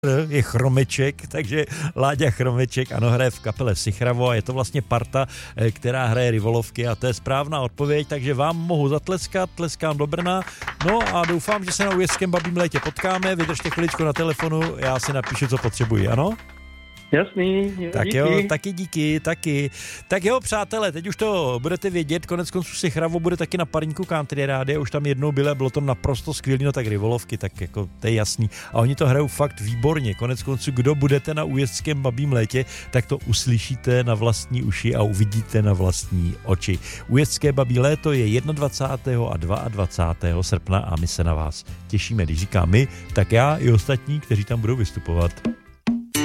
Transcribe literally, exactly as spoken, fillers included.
je Chromeček, takže Láďa Chromeček, ano, hraje v kapele Sichravo a je to vlastně parta, která hraje rivolovky a to je správná odpověď, takže vám mohu zatleskat, tleskám do Brna, no a doufám, že se na Újezdském babím létě potkáme, vydržte chviličku na telefonu, já si napíšu, co potřebuji, ano? Jasný, tak díky. jo, taky díky, taky. Tak jo, přátelé, teď už to budete vědět, konec konců Sichravo bude taky na parníku Country Rádia, už tam jednou bylo, bylo to naprosto skvělý, no tak rivolovky, tak jako to je jasný. A oni to hrajou fakt výborně, konec konců, kdo budete na Újezdském babím létě, tak to uslyšíte na vlastní uši a uvidíte na vlastní oči. Újezdské babí léto je dvacátého prvního a dvacátého druhého srpna a my se na vás těšíme, když říkám my, tak já i ostatní, kteří tam budou vystupovat.